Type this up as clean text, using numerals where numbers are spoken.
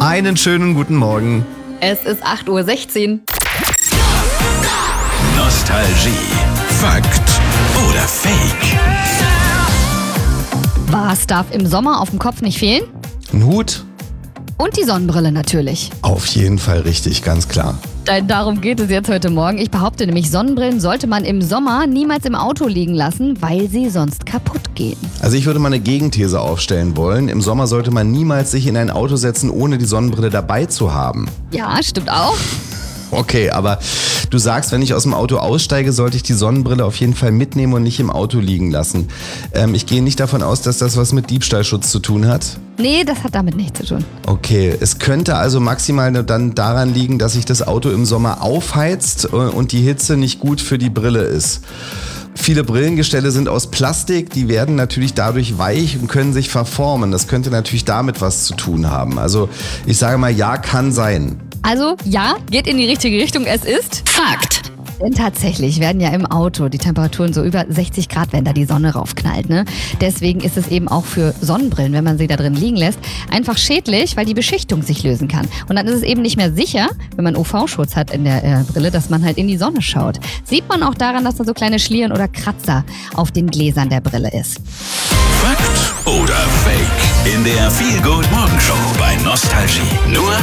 Einen schönen guten Morgen. Es ist 8:16 Uhr. Nostalgie. Fakt oder Fake? Was darf im Sommer auf dem Kopf nicht fehlen? Ein Hut? Und die Sonnenbrille natürlich. Auf jeden Fall richtig, ganz klar. Darum geht es jetzt heute Morgen. Ich behaupte nämlich, Sonnenbrillen sollte man im Sommer niemals im Auto liegen lassen, weil sie sonst kaputt gehen. Also ich würde mal eine Gegenthese aufstellen wollen. Im Sommer sollte man niemals sich in ein Auto setzen, ohne die Sonnenbrille dabei zu haben. Ja, stimmt auch. Okay, aber du sagst, wenn ich aus dem Auto aussteige, sollte ich die Sonnenbrille auf jeden Fall mitnehmen und nicht im Auto liegen lassen. Ich gehe nicht davon aus, dass das was mit Diebstahlschutz zu tun hat. Nee, das hat damit nichts zu tun. Okay, es könnte also maximal dann daran liegen, dass sich das Auto im Sommer aufheizt und die Hitze nicht gut für die Brille ist. Viele Brillengestelle sind aus Plastik, die werden natürlich dadurch weich und können sich verformen. Das könnte natürlich damit was zu tun haben. Also ich sage mal, ja, kann sein. Also ja, geht in die richtige Richtung. Es ist Fakt. Denn tatsächlich werden ja im Auto die Temperaturen so über 60 Grad, wenn da die Sonne raufknallt. Ne? Deswegen ist es eben auch für Sonnenbrillen, wenn man sie da drin liegen lässt, einfach schädlich, weil die Beschichtung sich lösen kann. Und dann ist es eben nicht mehr sicher, wenn man UV-Schutz hat in der Brille, dass man halt in die Sonne schaut. Sieht man auch daran, dass da so kleine Schlieren oder Kratzer auf den Gläsern der Brille ist. Fakt oder Fake? In der Feel Good Morgenshow bei Nostalgie. Nur